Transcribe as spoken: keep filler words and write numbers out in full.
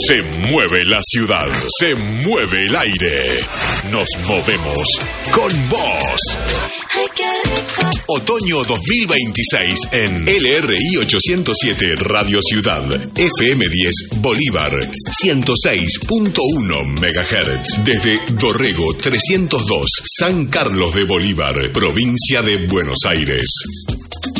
Se mueve la ciudad, se mueve el aire. Nos movemos con vos. Otoño dos mil veintiséis en L R I ochocientos siete Radio Ciudad, F M diez Bolívar, ciento seis punto uno megahertz. Desde Dorrego trescientos dos, San Carlos de Bolívar, provincia de Buenos Aires.